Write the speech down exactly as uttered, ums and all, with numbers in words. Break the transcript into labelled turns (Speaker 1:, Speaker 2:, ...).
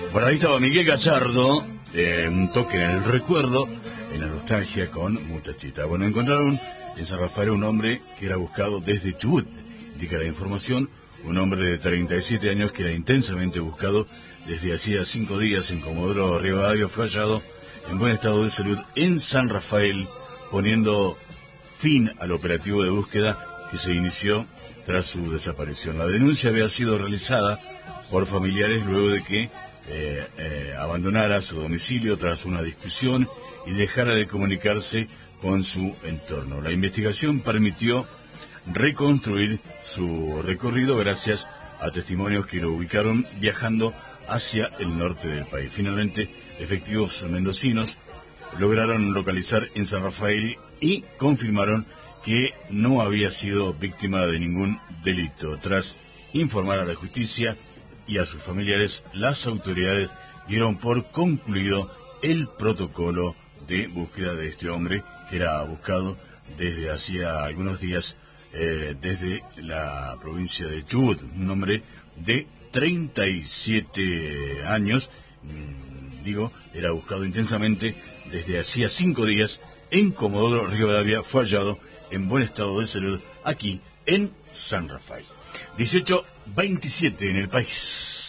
Speaker 1: Bueno, ahí estaba Miguel Gallardo, eh, un toque en el recuerdo, en la nostalgia con Muchachita. Bueno, encontraron en San Rafael un hombre que era buscado desde Chubut, indica la información, un hombre de treinta y siete años que era intensamente buscado desde hacía cinco días en Comodoro Rivadavia, fue hallado en buen estado de salud en San Rafael, poniendo fin al operativo de búsqueda que se inició tras su desaparición. La denuncia había sido realizada por familiares luego de que eh, eh, abandonara su domicilio tras una discusión y dejara de comunicarse con su entorno. La investigación permitió reconstruir su recorrido gracias a testimonios que lo ubicaron viajando hacia el norte del país. Finalmente, efectivos mendocinos lograron localizar en San Rafael y confirmaron que no había sido víctima de ningún delito. Tras informar a la justicia y a sus familiares, las autoridades dieron por concluido el protocolo de búsqueda de este hombre, que era buscado desde hacía algunos días eh, desde la provincia de Chubut, un hombre de treinta y siete años, mmm, digo, era buscado intensamente desde hacía cinco días en Comodoro Rivadavia, fue hallado en buen estado de salud aquí en San Rafael. dieciocho veintisiete en el país.